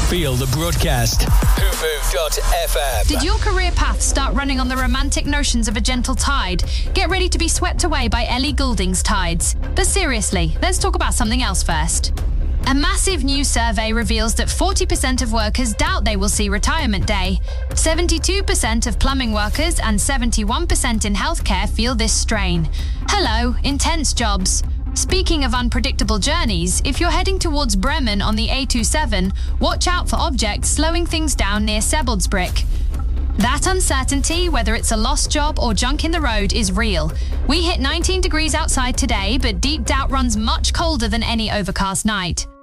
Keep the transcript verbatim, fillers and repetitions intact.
Feel the broadcast. hoofoo dot f m. Did your career path start running on the romantic notions of a gentle tide? Get ready to be swept away by Ellie Goulding's tides. But seriously, let's talk about something else first. A massive new survey reveals that forty percent of workers doubt they will see retirement day. seventy-two percent of plumbing workers and seventy-one percent in healthcare feel this strain. Hello, intense jobs. Speaking of unpredictable journeys, if you're heading towards Bremen on the A twenty-seven, watch out for objects slowing things down near Sebeldsbrück. That uncertainty, whether it's a lost job or junk in the road, is real. We hit nineteen degrees outside today, but deep doubt runs much colder than any overcast night.